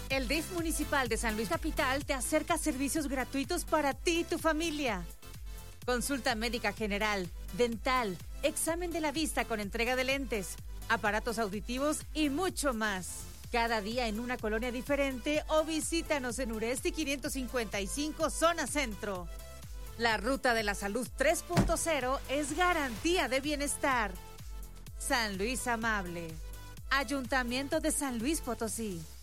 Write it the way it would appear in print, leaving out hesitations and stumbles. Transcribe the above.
El DIF Municipal de San Luis Capital te acerca servicios gratuitos para ti y tu familia. Consulta médica general, dental, examen de la vista con entrega de lentes, aparatos auditivos y mucho más. Cada día en una colonia diferente o visítanos en Uresti 555, zona centro. La Ruta de la Salud 3.0 es garantía de bienestar. San Luis Amable. Ayuntamiento de San Luis Potosí.